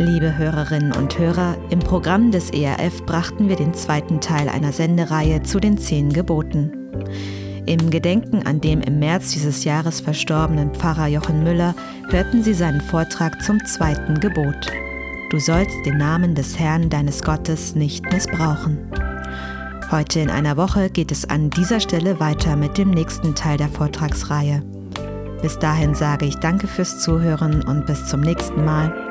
Liebe Hörerinnen und Hörer, im Programm des ERF brachten wir den zweiten Teil einer Sendereihe zu den 10 Geboten. Im Gedenken an dem im März dieses Jahres verstorbenen Pfarrer Jochen Müller hörten Sie seinen Vortrag zum 2. Gebot. Du sollst den Namen des Herrn deines Gottes nicht missbrauchen. Heute in einer Woche geht es an dieser Stelle weiter mit dem nächsten Teil der Vortragsreihe. Bis dahin sage ich Danke fürs Zuhören und bis zum nächsten Mal.